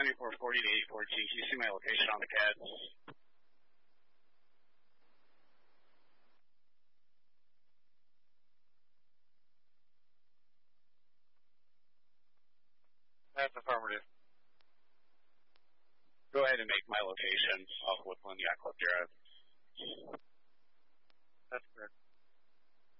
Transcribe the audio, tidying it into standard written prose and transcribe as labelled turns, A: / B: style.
A: 9440 to 814. Can you see my location on the CAD? That's affirmative. Go ahead and make my location off Woodland Yacht Club Drive.
B: That's correct.